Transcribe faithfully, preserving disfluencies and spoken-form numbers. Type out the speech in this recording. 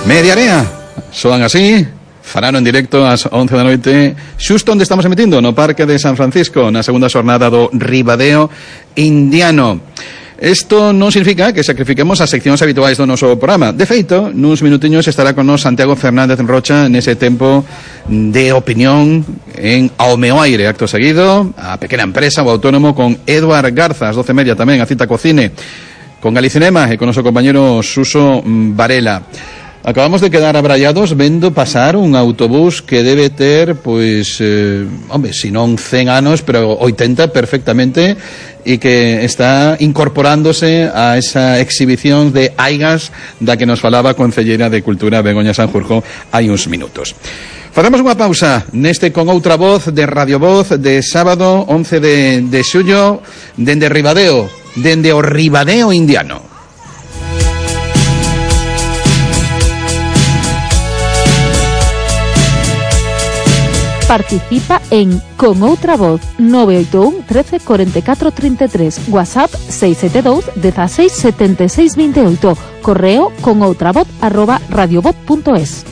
Mediarea, soan así, farano en directo ás once da noite, xusto onde estamos emitindo, no Parque de San Francisco, na segunda xornada do Ribadeo Indiano. Isto non significa que sacrifiquemos as seccións habituais do noso programa. De feito, nuns minutiños estará con nos Santiago Fernández Rocha nese tempo de opinión en Ao meu aire. Acto seguido, a pequena empresa, o autónomo, con Eduard Garza, ás doce e media tamén, a cita co cine, con Galicinema e con noso compañero Suso Varela. Acabamos de quedar abrallados vendo pasar un autobús que debe ter, pois, eh, hombre, si non cen anos, pero oitenta perfectamente, e que está incorporándose a esa exhibición de aigas da que nos falaba a Concelleira de Cultura Begoña Sanjurjo hai uns minutos. Faremos unha pausa neste Con Outra Voz de Radio Voz de sábado once de, de xullo dende Ribadeo, dende o Ribadeo Indiano. Participa en Con Outra Voz nove oito un, trece, cuarenta y cuatro, treinta y tres, WhatsApp seis siete dos, dieciséis, setenta y seis, veintiocho, correo conoutravoz arroba radiovoz punto es.